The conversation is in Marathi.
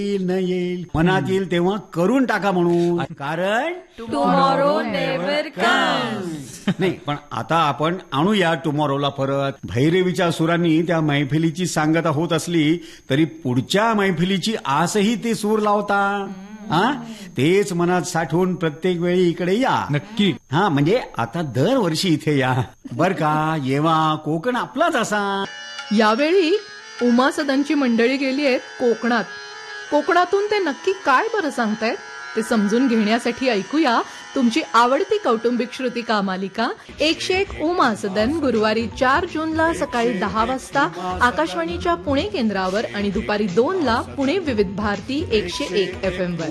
येईल न येईल, मनात येईल तेव्हा करून टाका म्हणून, कारण टुमॉरो नेव्हर कम्स. नाही, पण आता आपण आणूया टुमॉरोला परत. भैरवीच्या सुरांनी त्या मैफिलीची सांगता होत असली तरी पुढच्या मैफिलीची आसही ते सूर लावता. हा, तेच मनात साठवून प्रत्येक वेळी इकडे या. नक्की. हा, म्हणजे आता दरवर्षी इथे या बर का. येवा, कोकण आपलाच असा. यावेळी उमा सदनची मंडळी गेली आहेत कोकणात. कोकणातून ते नक्की काय बरं सांगतायत ते समजून घेण्यासाठी ऐकूया तुमची आवडती कौटुंबिक श्रुतिका मालिका 101 उमा सदन, गुरुवारी 4 जूनला सकाळी 10 वाजता आकाशवाणीच्या पुणे केंद्रावर आणि दुपारी 2ला पुणे विविध भारती 101 FM वर.